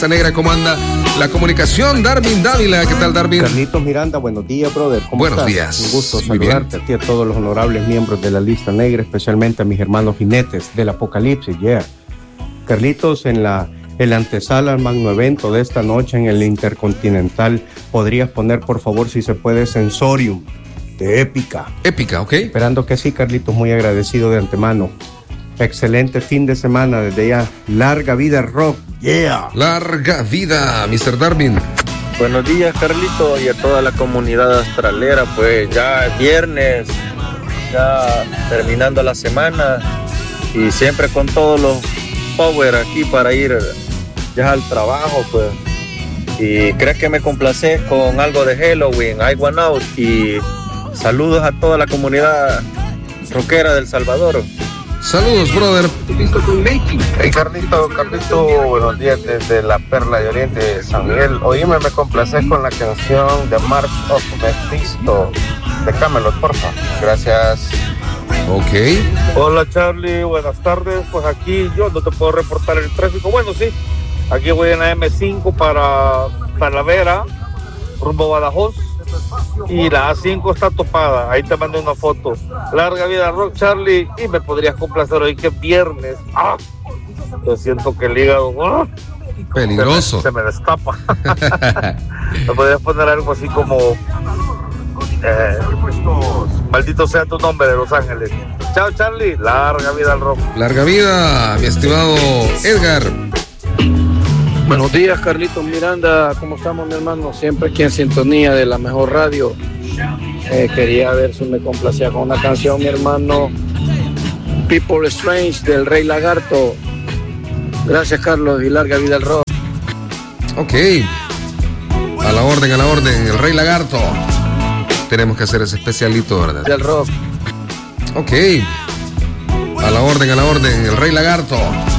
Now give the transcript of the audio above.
lista negra. ¿Cómo anda la comunicación? Darwin Dávila, ¿qué tal, Darwin? Carlitos Miranda, buenos días, brother. ¿Cómo Buenos estás? días. Un gusto Muy saludarte a ti, a todos los honorables miembros de la lista negra, especialmente a mis hermanos jinetes del apocalipsis, Carlitos, en la antesala al magno evento de esta noche en el Intercontinental, ¿podrías poner, por favor, si se puede, Sensorium de Épica? Épica, ok. Esperando que sí, Carlitos, muy agradecido de antemano. Excelente fin de semana desde ya. Larga vida rock, Larga vida, Mr. Darwin. Buenos días, Carlito, y a toda la comunidad astralera. Pues ya es viernes, ya terminando la semana, y siempre con todos los power aquí para ir ya al trabajo, pues. Y creo que me complacé con algo de Halloween, I Want Out, y saludos a toda la comunidad rockera del Salvador. Saludos, brother. Hey, Carlito, buenos días desde la Perla de Oriente, San Miguel. Oíme, me complaces con la canción The March of Mephisto de Camelot, porfa. Gracias. Ok. Hola, Charlie, buenas tardes. Pues aquí yo no te puedo reportar el tráfico. Bueno, sí, aquí voy en la M5 para Talavera, rumbo a Badajoz, y la A5 está topada. Ahí te mandé una foto. Larga vida rock, Charlie, y me podrías complacer hoy que es viernes. Yo siento que el hígado peligroso se me destapa. Me podrías poner algo así como Maldito sea tu nombre, de Los Ángeles. Chao, Charlie, larga vida al rock. Larga vida, mi estimado Edgar. Buenos días, Carlitos Miranda. ¿Cómo estamos, mi hermano? Siempre aquí en sintonía de la mejor radio. Quería ver si me complacía con una canción, mi hermano. People Strange, del Rey Lagarto. Gracias, Carlos, y larga vida al rock. Ok. A la orden, el Rey Lagarto. Tenemos que hacer ese especialito, ¿verdad? Del rock. Ok. A la orden, el Rey Lagarto.